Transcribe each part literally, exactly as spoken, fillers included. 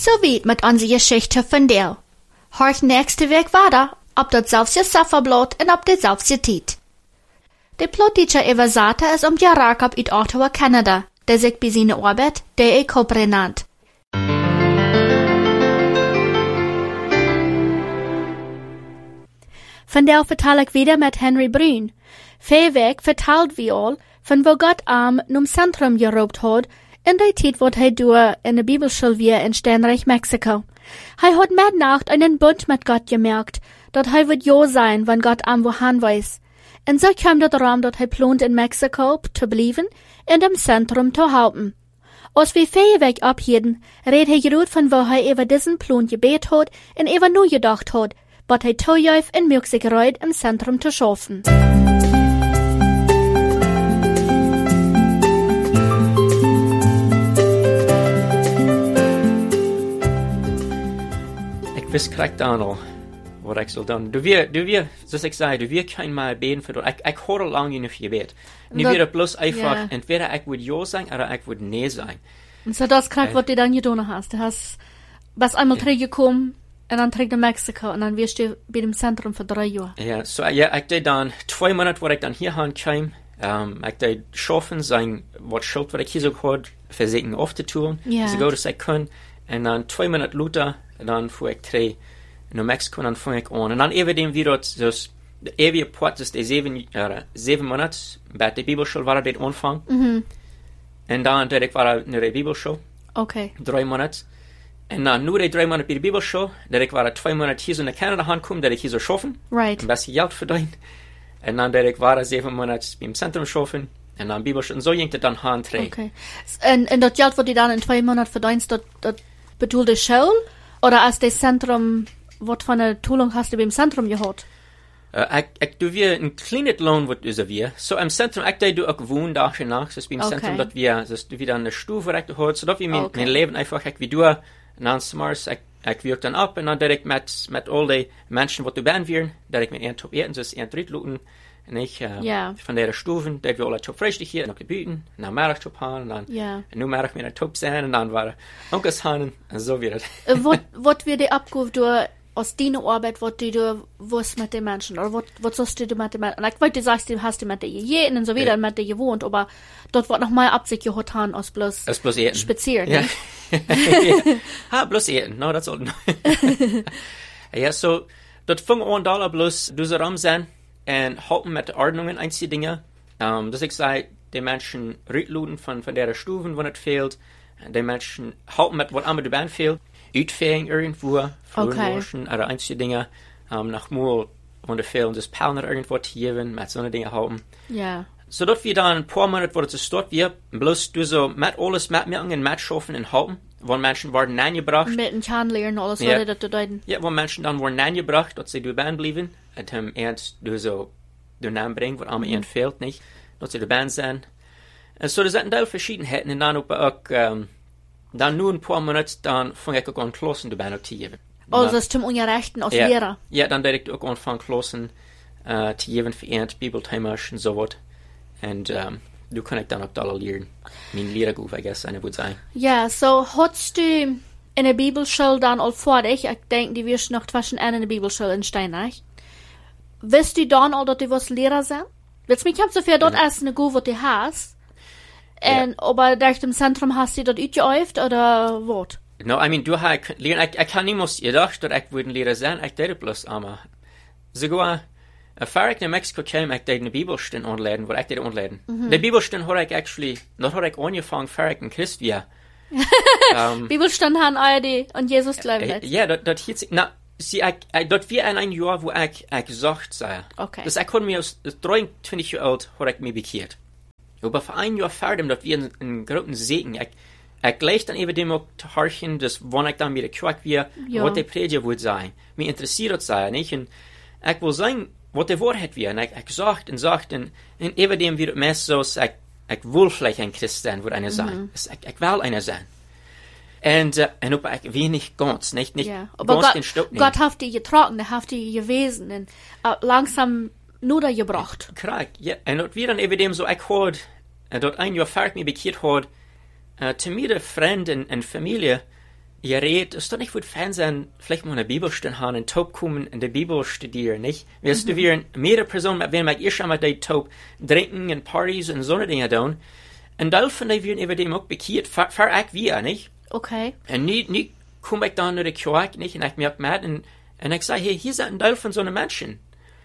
So weit mit unserer Geschichte von dir. Horch nächste Weg weiter, ob das selbst Safferblatt und ob das selbst Tiet. Der Plotteacher Evasata ist um Jarakab uit Ottawa, Kanada, der sich bei seiner Arbeit D E Copre nannt. Von der vertel ich wieder mit Henry Brün. Verweg vertelt wie all, von wo Gott am num Zentrum gerobt hat, in der Zeit, wo er durch in der Bibelschule wir in Sternreich, Mexiko. Er hat mit Nacht einen Bund mit Gott gemerkt, dat er wird ja sein, wenn Gott am wohin weiß. Und so kam der Raum, dat er plant in Mexiko zu bleiben, in dem Zentrum zu halten. Als wir Verweg abhielten, red er gerut von wo er über diesen Plan gebet hat und über nur gedacht hat, was er tojuif in Möglichkeit im Zentrum zu schaffen. Ik wist correct dan al wat ik zal doen. Du weer, du weer, zoals ik zei, du weer kein mal beden voor dat. Ik, ik hoor al lang niet je weet. Nu weer het bloß einfach, yeah. Entweder ik would ja zijn, oder ik would nee zijn. Und so das correct, was du dann getan hast. Du hast, was einmal zurückgekommen, und dann zurück nach Mexiko, und dann wirst du bei dem Zentrum für drei Jahre. Ja, so, ja, ich deed dann zwei Monate, wo ich dann hierhin kam, um, ich deed schaffen, sein, was Schuld, was ich hier so gehört, versuchen aufzutun, yeah. so gut als ich kann. Und dann zwei Monate later, dann fuhr ich drei nach Mexiko, und dann fang ich an. Und dann eben dem wieder, das, der ewige Port, das die sieben, äh, sieben Monate, bei der Bibelschule war der Anfang. Mhm. Und dann, der ich war in der Bibelschule. Okay. Drei Monate. Und dann nur die drei Monate bei der Bibelschule, der ich war zwei Monate hier so in Kanada angekommen, der ich hier so schaffen. Right. Ein bisschen Geld verdient. Und dann, der ich war sieben Monate beim Zentrum schaffen. Und dann Bibelschule. Und so ging das dann Hand drei. Okay. Und, und das Geld, was du dann in zwei Monaten verdienst, das, das bedoelt die Schule? Oder als das Zentrum, was von der Schulung hast du beim Zentrum gehabt? Uh, ik, ik doe weer een kleine loon wat is er weer. So im Zentrum, ik doe ook gewoon dag en nacht. Dus beim okay. Zentrum, dat wir, dus wieder eine Stufe recht gehört, so dat wir mein, okay. mein Leben einfach, ik wie du, en dan smars, ik, ik werk dann ab, en dan dat ik met, met al die Menschen, wat du ben weer, dat ik met een top eten, dus een drit looten, en ik, uh, yeah. van der Stufen, dat we alle top frühstück hier, en ook de buiten, en dan middag top gaan, en dan, yeah. en nu middag met een top zijn, en dan waren onkels gaan, en zo weer het. Wat, wat wird dir abgeholt durch, aus deiner Arbeit, was du wusst mit den Menschen, oder was, was sollst du mit den Menschen, ich weiß, du sagst, du hast mit den jeden und so wieder, ja. mit den gewohnt, aber dort wird noch mal Absicht getan, als bloß, als bloß eten. Spazieren. Ja. ja. Ha, bloß eten, no, that's all. Ja, so, dort fing an, da bloß, du so rum sein, und halten mit Ordnungen, einzige Dinge, um, dass ich sage, die Menschen rütluden von, von der Stufen, wo es fehlt, die Menschen halten mit, was immer du ben fehlt, Uitvering irgendwo, Flurloschen, okay. oder einzige Dinge, um, nach Mool, wo es fehlt, das Palner irgendwo zu geben, mit so eine Dinge halten. Ja. Yeah. So, dort wir dann ein paar Monate, wo es dort wir, bloß du so, mit alles, mit mir an, mit schaffen und halten, wo Menschen waren angebracht. Mit den Kernlehren, alles, ja. was das bedeuten. Ja, wo Menschen dann waren angebracht, dass sie du ben blieben, und um, ernst, du so, du Namen bringen, wo einmal mhm. fehlt, nicht, dass sie du ben sein. Und so, das sind ein Teil Verschiedenheiten, und dann auch, um, dann nur ein paar Monate, dann fange ich auch an, Klassen zu beenden zu geben. Also, das ist zum Ungerechten als ja, Lehrer? Ja, dann werde ich auch anfangen, Klassen äh, zu geben für Ernst, Bibelthematisch und so was. Und ähm, du kannst dann auch da lernen. Mein Lehrerberuf, I guess, eine würde sein. Ja, so, hast du in der Bibelschule dann all vor dich, ich denke, die wirst noch zwischen einer in der Bibelschule in Steinreich. Willst du dann all, dass du was Lehrer sein? Willst du mich, ich hab so viel dort ja. erst eine Go, was du hast? En, ja. aber durch dem Zentrum hast du das uitgeübt, oder was? No, I mean, du hast, ich, ich kann niemals gedacht, dass ich würde ein Lehrer sein, ich deed bloß einmal. Sogar, bevor ich nach Mexiko kam, ich deed eine Bibelstunde anleiten, wo ich deed anleiten. Mhm. Die Bibelstunde habe ich actually, noch habe ich angefangen, bevor ich ein Christ war. um, Bibelstunde haben alle die und Jesus glauben hat. Ja, das, das hielt sich, na, sie, ich, ich, das war in ein Jahr, wo ich, ich gesagt sei. Okay. Das, ich konnte mir aus dreiundzwanzig Jahren alt, habe ich mich bekehrt. Aber vor ein Jahr fertig, dass wir einen großen Segen, ich, ich gleich dann eben dem auch zu horchen, dass, wenn ich dann wieder quack wir, ja. was der Prediger wohl sein. Mich interessiert sein, nicht? Und ich will sagen, was der Wahrheit wäre. Und ich, ich sagt und sagt, und, und eben dem wird mehr so, ich, ich will vielleicht ein Christ sein, wird einer sein. Mhm. Ich, ich will einer sein. Und, uh, und aber ich wenig ganz, nicht, nicht ja. Aber ganz Gott, den Stock nehmen. Gott hat die getragen, er hat die gewesen, und uh, langsam nur da gebracht. Korrekt, ja. Und dort wir dann eben dem so, ich hört, dort ein Jahr fertig mich bekehrt hat, uh, zu mir Freunde und, und Familie, ihr redet, ist doch nicht gut Fernsehen, vielleicht mal eine Bibelstunde haben, in Taub kommen, in der Bibel studieren, nicht? Weißt mhm. du, wir mehrere Personen, mit denen ich schon mal die Taub trinken und Partys und so eine Dinge tun. Und Teil von denen werden über dem auch bekehrt, für, für ich wir, nicht? Okay. Und nie, nie komme ich dann nur die Kirche, nicht? Und ich merke mit und, und ich sage, hey, hier sind ein Teil von so einem Menschen.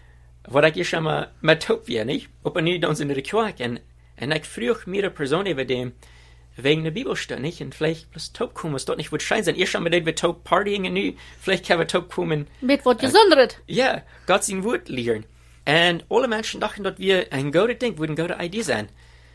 Wo ich schon mal mit Taub wir, nicht? Aber nie dann sind die Kirche. Und, und ich früher mehrere Personen über dem, wegen der Bibelstunde, nicht? Und vielleicht bloß taub kommen, was dort nicht wird schein sein. Ihr schon mit denen wir taub partyen und nu, vielleicht können wir taub kommen. Mit was Gesonderes. Ja, yeah, Gott sein Wort lehren. Und alle Menschen dachten, dass wir ein gutes Ding, würden eine gute Idee sein.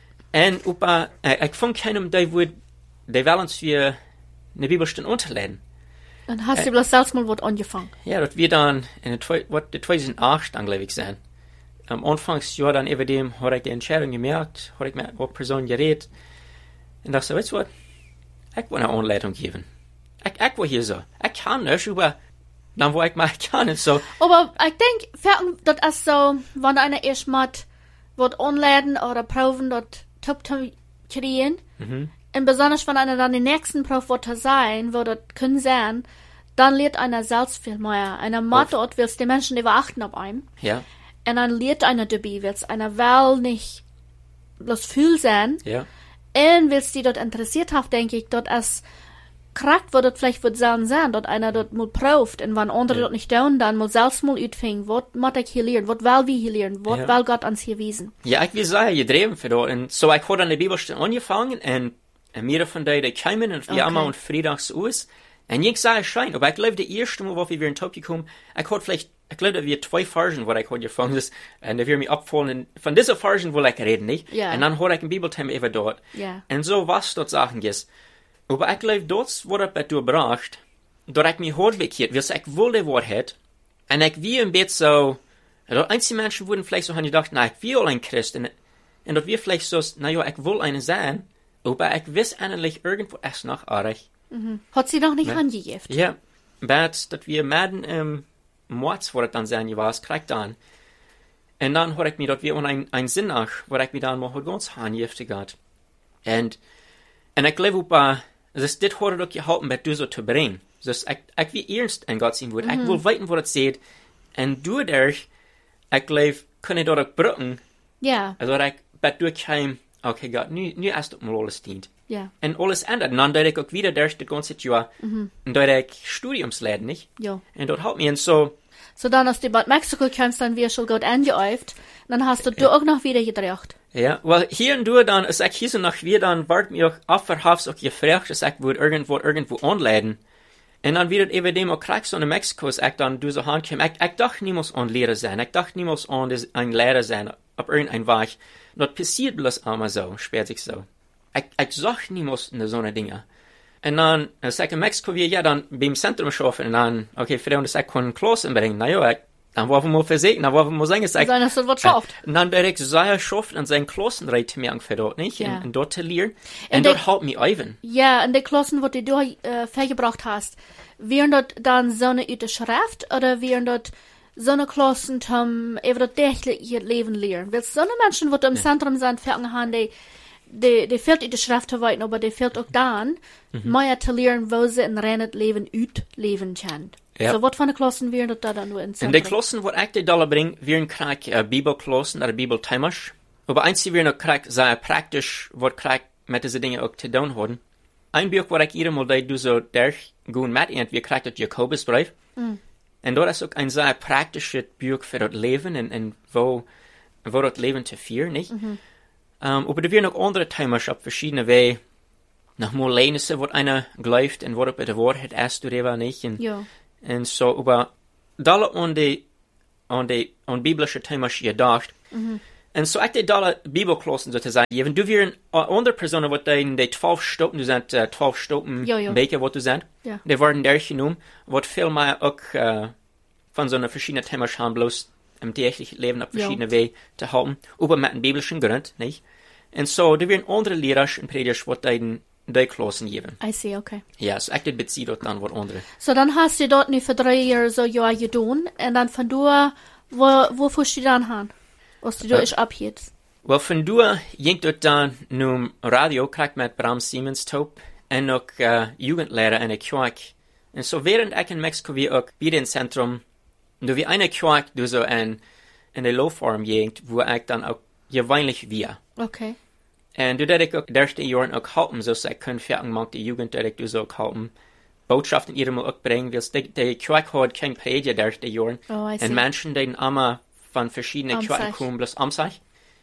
Und aber, äh, ich fand keinem, der würde, der will uns für eine Bibelstunde unterladen. Und hast äh, du bloß selbst mal was angefangen? Ja, dass wir dann in der zweitausendacht dann, glaube ich, sein. Am Anfangsjahr dann über dem, habe ich die Entscheidung gemerkt, habe ich mit einer Person geredet. Und dachte, weißt du was? Ich will eine Anleitung geben. Ich, ich will hier so. Ich kann nicht, aber dann wo ich mal kann und so. Aber ich denke, das ist so, wenn einer erst mal wird anleiten oder proben, dort top zu kriegen. Mhm. Und besonders wenn einer dann den nächsten Prof wird sein, wird das können sein, dann lernt einer selbst viel mehr. Einer macht dort, willst die Menschen überachten auf einem. Ja. Und dann lernt einer dabei, willst einer will nicht bloß fühl sein. Ja. Und willst die dort interessiert haben, denke ich, dort als krakt wird dort vielleicht wird sein sein, dort einer dort mal prüft, und wenn andere ja. dort nicht tun, dann mal selbst mal utfingen, was muss ich hier lernen, was will wir hier lernen, was ja. will Gott uns hier wiesen. Ja, ich will sagen, ihr drehen für dort, und so ich habe an der Bibelstunde angefangen, und mehrere von denen, die kamen, und wir okay. einmal und freitags aus, und ich sage, schein, aber ich glaube, die erste Mal, wo wir in Top gekommen, ich hatte vielleicht, ich glaube, da wir zwei Versen, wo ich heute gefangen ist, und da wir mich abfallen, von dieser Versen will ich reden, nicht? Ja. Und dann habe ich ein Bibelthema über dort. Ja. Und so was dort Sachen ist. Aber ich glaube, das, was ich durchbracht, dass ich mich hart bekehrt, weil ich will die Wahrheit, und ich will ein bisschen so, dort einzelne Menschen wurden vielleicht so haben gedacht, na, ich will ein Christ, und, und dort wir vielleicht so, na ja, ich will eine sein, aber ich weiß eigentlich, irgendwo ist noch arg. Mhm. Hat sie noch nicht ja. angegeben? Ja, aber dass wir Mäden, ähm, Mords, wo das dann sein war, kriegt dann. Und dann habe ich mir dort wie ein, ein Sinn nach, wo ich mir dann mal ganz angegeben gehabt. Und, und ich glaube, dass das dit hat doch gehalten, bei du so zu bringen. Dus ich, ich will ernst in Gott sein Wort. Ich will weiten, wo das sagt. Und dadurch, ich glaube, kann ich dort auch brücken. Ja. Also, ich, bei du kein, okay, Gott, nu, nu erst mal alles dient. Ja. Und alles ändert. Und dann, da ich auch wieder durch das ganze Jahr, mhm. und da ich Studiumsleiden, nicht? Ja. Und dort halt mir so, so dann, als du bei Mexiko kommst, dann wirst du gut angeäuft, dann hast du ja. du auch noch wieder gedacht. Ja, weil hier und da dann, als ich hier so nach wir dann, wart mir auch afverhafs auch gefragt, dass ich würde irgendwo, irgendwo anleiten. Und dann wieder eben dem auch kriegst so in Mexiko, als ich dann du so hankam, ich, ich dachte niemals an Lehrer sein, ich dachte niemals an das, ein Lehrer sein, auf irgendein Weg. Das passiert bloß einmal so, später sich so. Ich, ich sag niemals in so eine Dinge. Und dann, als ich in Mexiko wir ja dann beim Zentrum schaffen, und dann, okay, für den, dass ich kann Klassen bringen, na ja, ich, dann wollen wir mal versehen, dann wollen wir mal sagen, dass ich, dann hast du was schafft. Und dann werde ich sehr schafft und seinen Klassen reiten mir für dort, nicht? Ja. Und, und dort zu lernen. Und, und dort halt mich ein. Ja, und die Klassen, die du äh, vergebracht hast, wären dort dann so eine üte Schrift, oder wären dort so eine Klassen, um über das tägliche Leben lernen? Weil so eine Menschen, die im ja. Zentrum sind, fangen haben, die, die, die fehlt die Schrift zu weiten, aber die fehlt auch dann, mhm. mehr zu lernen, wo sie in reinem Leben leben können. Ja. So, was für eine Klassen wären das da dann nur in Zentrum? Und die Klassen, die ich die da bringe, wären krieg äh, Bibelklassen oder Bibelthemasch. Aber eins, die wären auch krieg sehr praktisch, was krieg mit diesen Dingen auch zu tun haben. Ein Buch, was ich jedem mal da du so durchgehen mit, und wir kriegen das Jakobusbrief. Mm. Und dort ist auch ein sehr praktisches Buch für das Leben und, und wo, wo das Leben zu führen, nicht? Mm-hmm. Um, aber da wären auch andere Themasch auf verschiedene Wege. Noch mal lernen, was einer glaubt und was bei der Wahrheit ist, oder nicht. Und, ja. Und so, aber da an die, an die, an biblische Themen gedacht. Mhm. Und so, ich die da Bibelklassen sozusagen, wenn du wir andere Personen, die in die zwölf Stunden, du sind zwölf Stunden Beker, wo du sind, ja. die werden durchgenommen, was viel mehr auch äh, von so einer verschiedenen Themen haben, bloß im täglichen Leben auf verschiedene ja. Wege zu haben, aber mit einem biblischen Grund, nicht? Und so, da werden andere Lehrer und Prediger, was die die Klassen geben. I see, okay. Ja, so ich beziehe dort dann was andere. So, dann hast du dort nicht für drei Jahre so Jahr getan, und dann von da, wo, wo fuhrst du dann hin? Was du da ist abhältst? Well, von da ging dort dann num Radio, kriegt mit Bram Siemens Taub, en ook uh, jugendleraar in de kerk. En zo während ik in Mexico wie ook bij het centrum, du wie eine kerk, du so in, in de Low-Farm gegend, wo ik dan ook gewöhnlich wir. Okay. En du dat ik ook de eerste jaren ook helpen, zoals ik kan verder maak de jugend dat ik du so ook helpen. Botschaften iedereen ook brengen, dus de, de kerk had geen prediger de eerste jaren. Oh, I see. En mensen die allemaal van verschillende kerken komen, bloß am sich.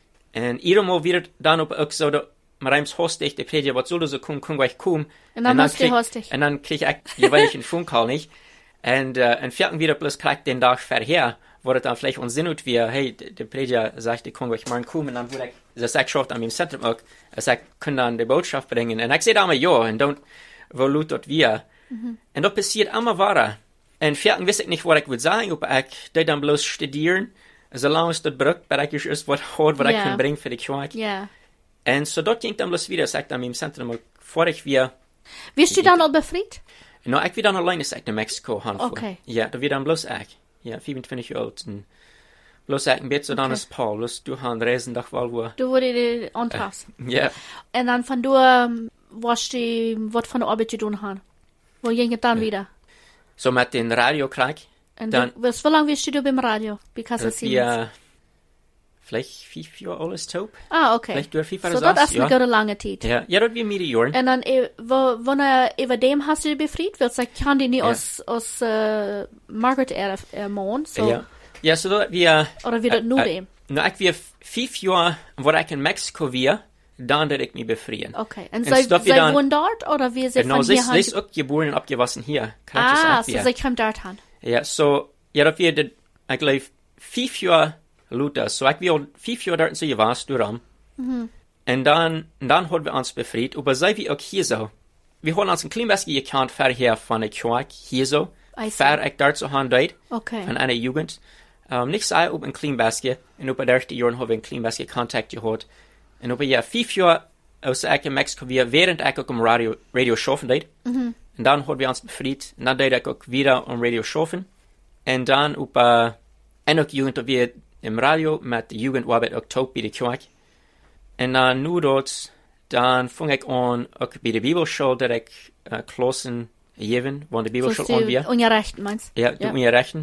En iedereen weer dan op ook zo de, maar eens hostig, de prediger, wat zullen ze komen, kunnen wij komen. En dan moest je hostig. En dan kreeg ik gewöhnlich een Funkcall nicht. En, uh, en vierten wieder bloß krijg den Tag verher, wo het dan vielleicht onzinnig wie, hey, de, de prediger sagt, die können wij morgen komen. En dan wurde ik, das ik schafft an meinem Zentrum ook, als ik kan dan de boodschap brengen. En ik zei dan ja, en dan, wo lut dort wir. Mm-hmm. En dat passiert allemaal waar. En vierten wist ik niet wat ik would zeggen, op ik deed dan bloß studieren, zolang het dat brukt, dat ik is wat hoort, wat yeah. ik kan brengen voor de kerk. Ja. En zo dat ging dan bloß wieder, als ik dan meinem Zentrum ook, voor ik weer. Wist je dan al bevriend? Nou, ik weer dan alleen als ik naar Mexico gaan. Okay. Ja, dat weer dan bloß ik. Ja, vierentwintig jaar oud. En bloß ik een beetje dan als Paul. Bloß du gaan reizen dag wel wo. Du wurde de ontras. Uh, ja. En dan van du um, was je wat van de arbeid gedaan gaan. Wo ging het dan uh, wieder? Zo so met den radio krijg. En dan, du, hoe lang wist je du beim radio? Because dat ja, vielleicht vijf jaar alles top. Ah, okay. Vielleicht door vijf jaar so, dat is ja. Een goede lange tijd. Ja, ja, dat weer meer jaren. En dan, e, wo, wanneer over dem hast du befried? Want ik kan die niet ja. als, als uh, Margaret er, er man. So. Ja, ja, so dat weer. Oder weer dat nu dem? Nou, ik weer vijf jaar, waar ik in Mexico weer, dan dat ik me bevrieden. Okay. En, en zij, zij woont dort, oder wie ze nou, van hier gaan? Nou, ze is ook geboren en opgewassen hier. Ah, so zij kwam dort aan. Ja, so, ja, dat weer, de, ik geloof, vijf jaar Luther. So, ik weer vijf jaar dort in zo was, daarom. Mm-hmm. En dan, dan hadden we ons bevrijd. Maar zij wie ook hier zo. We hadden ons een klein beetje gekend verher van de kerk, hier zo. Ver ik dort zo gaan deed. Okay. Van een jugend. Um, niet zo op een klein beetje. En op de eerste jaren hebben we een klein beetje contact gehad. En op ja, vijf jaar, als ik in Mexico weer, während ik ook om radio, radio schaffen deed. Mm-hmm. En dan hadden we ons bevrijd. En dan deed ik ook weer om radio schaffen. En dan op, uh, en ook jugend weer im radio met de jugendarbeit ook top bij de kerk. En dan nu dat, dan vang ik aan ook bij de bibelschool dat ik uh, klassen geven, want de bibelschool aan weer. Ongerechten meinst? Ja, doe ongerechten.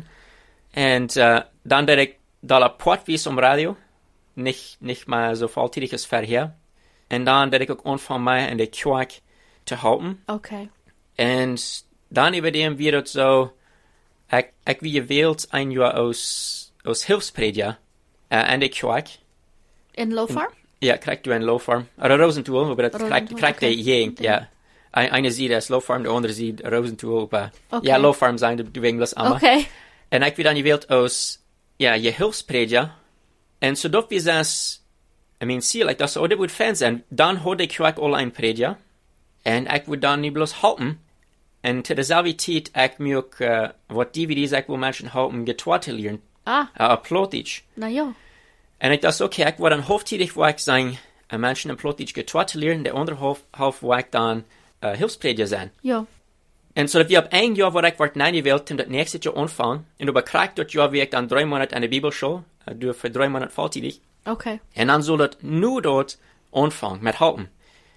En uh, dan dat ik dat rapport wies om radio, niet, niet maar zo volledig als verher. En dan dat ik ook aanvang mij in de kerk te helpen. Okay. En dan über dem weer het zo, ik, ik wie gewählt een jaar als als Hilfsprediger uh, in de kerk. In Low-Farm? Ja, krijgt du in Low-Farm. Oder Rosenthal, aber das krijgt, krijgt okay. de gegend, ja. Eine sieht als Low-Farm, de andere sieht Rosenthal. Aber okay. Ja, Low-Farm zijn de wegen das allemaal. Okay. En ik werd dan gewählt als, ja, je Hilfsprediger. En zo dat we zes, I mean, zie like, dat zou goed fan zijn. Dan had ik kerk al een prediger. En ik would dan niet bloos helpen. En te dezelfde tijd, ik me ook, uh, wat D V D's ik wil mensen helpen, gitaar te leren. Ah. Uh, Plotich. Na ja. En ik dacht, oké, okay, ik word dan hoofdtijdig waar ik zijn, uh, mensen in Plotich gitaar te leren. De andere half, half waar ik dan uh, Hilfsprediger zijn. Ja. En zo dat we op één jaar waar ik word neergewählt, om dat nächste jaar aanvangen. En dan krijg dat jaar weer ik dan drie maanden aan de bibelschool. Uh, doe voor drie maanden volltijdig. Oké. Okay. En dan zal dat nu dat aanvangen met helpen.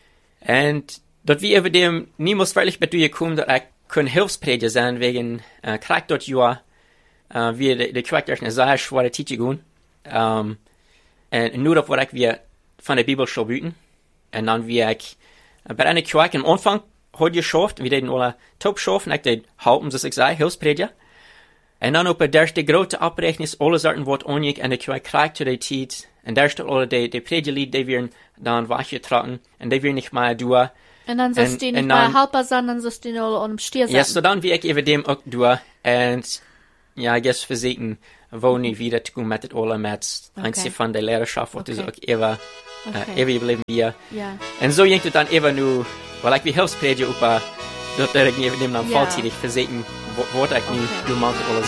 En dat we over dem niemals wirklich met je komen dat ik kan Hilfsprediger zijn wegen uh, krijg dat jaar uh, weer de, de kerk durch een zeer zware tijd gaan. Um, en nu dat word ik weer van de bibelschool buiten. En dan weer ik uh, bij een kerk in aanvang had je geschaft. We deden alle top schaffen. Ik deed helpen, zoals ik zei, Hilfsprediger. En dan op de eerste grote afrekening alle soorten wat onjek en de kerk krijgt to de tijd. En daar staat alle de, de predigerlied, die weer dan weggetrokken. En die weer niet meer doen. En dan zost die niet meer helpen zijn, dan zost die al om stier zijn. Ja, so dan wie ik even dem ook doen. En ja, ik guess verzekeren, wo niet weer te komen met het alle met okay. Eentje van de leraarschap, wat okay. Dus ook even, okay. uh, even blijven weer. Ja. En zo ging het dan even nu, wel ik wie Hilfsprediger op, uh, dat ik niet even dem dan yeah. Volltijdig verzekeren, wat ik nu okay. doe, maand alles